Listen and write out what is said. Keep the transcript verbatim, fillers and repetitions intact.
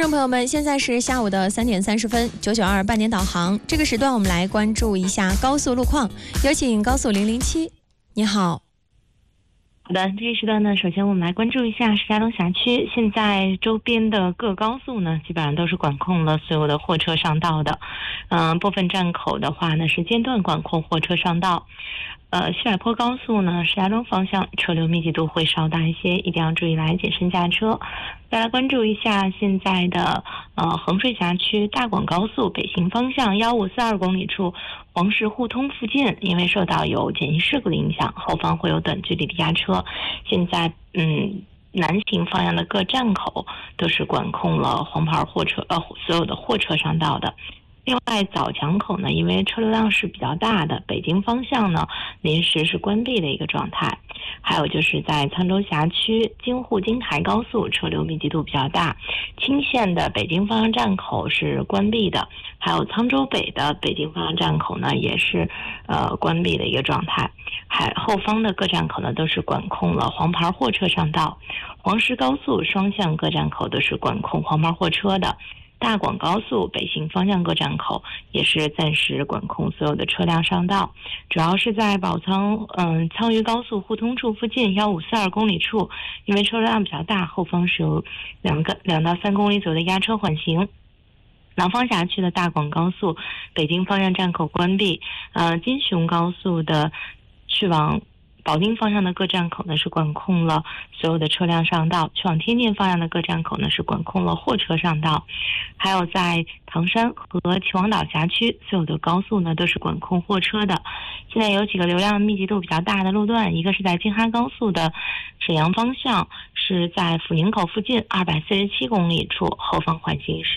众朋友们，现在是下午的三点三十分，九九二半点导航。这个时段我们来关注一下高速路况，有请高速零零七。你好。 好的，这一时段呢，首先我们来关注一下石家庄辖区。现在周边的各高速呢，基本上都是管控了所有的货车上道的。嗯、呃，部分站口的话呢，是间断管控货车上道。呃，西柏坡高速呢，石家庄方向车流密集度会稍大一些，一定要注意来谨慎驾车。再来关注一下现在的呃衡水辖区大广高速北行方向一五四二公里处黄石互通附近，因为受到有简易事故的影响，后方会有短距离的压车。现在嗯。南行方向的各站口都是管控了黄牌货车呃所有的货车上道的。另外枣强口呢，因为车流量是比较大的，北京方向呢临时是关闭的一个状态。还有就是在沧州辖区京沪京台高速车流密集度比较大，青线的北京方向站口是关闭的，还有沧州北的北京方向站口呢也是呃关闭的一个状态。还后方的各站口呢都是管控了黄牌货车上道。黄石高速双向各站口都是管控黄牌货车的。大广高速北行方向各站口也是暂时管控所有的车辆上道，主要是在宝仓嗯沧渝高速互通处附近一五四二公里处，因为车流量比较大，后方是有两个两到三公里左右的压车缓行。廊坊辖区的大广高速北京方向站口关闭，呃金雄高速的去往保定方向的各站口呢是管控了所有的车辆上道，去往天津方向的各站口呢是管控了货车上道。还有在唐山和秦皇岛辖区所有的高速呢都是管控货车的。现在有几个流量密集度比较大的路段，一个是在京哈高速的沈阳方向，是在阜宁口附近二百四十七公里处，后方缓行时